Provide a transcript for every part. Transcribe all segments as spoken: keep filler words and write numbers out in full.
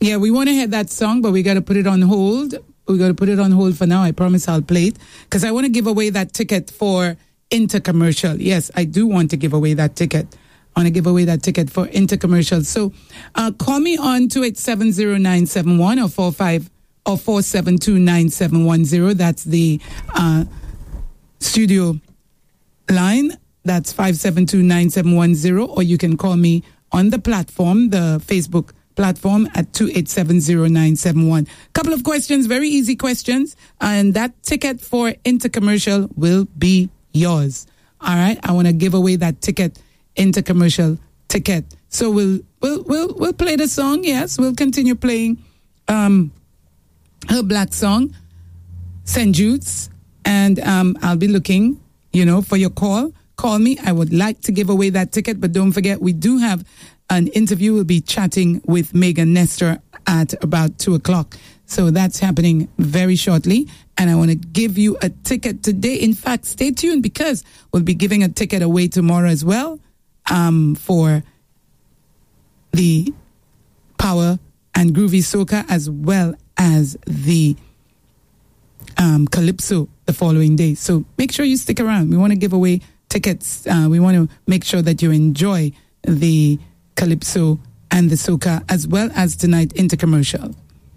Yeah, we want to hear that song, but we got to put it on hold. We got to put it on hold for now. I promise I'll play it because I want to give away that ticket for Intercommercial. Yes, I do want to give away that ticket. I want to give away that ticket for Intercommercial. So uh, call me on two eight seven zero nine seven one or four five or four seven two nine seven one zero. That's the uh, studio line. That's five seven two nine seven one zero. Or you can call me on the platform, the Facebook platform at two eight seven zero nine seven one. Couple of questions, very easy questions. And that ticket for Intercommercial will be yours. All right. I want to give away that ticket, Intercommercial ticket. So we'll we'll we'll we'll play the song. Yes, we'll continue playing um her black song, Saint Jude's, and um I'll be looking, you know, for your call. Call me. I would like to give away that ticket, but don't forget we do have an interview. We'll be chatting with Megan Nestor at about two o'clock. So that's happening very shortly. And I want to give you a ticket today. In fact, stay tuned because we'll be giving a ticket away tomorrow as well um, for the Power and Groovy Soca as well as the um, Calypso the following day. So make sure you stick around. We want to give away tickets. Uh, we want to make sure that you enjoy the Calypso and the Soca as well as tonight Intercommercial.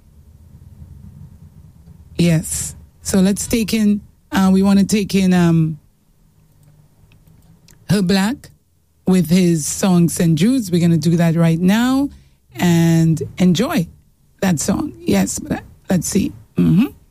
Yes. So let's take in, uh, we want to take in um, Her Black with his song Saint Jude's. We're going to do that right now and enjoy that song. Yes. Let's see. Mm-hmm.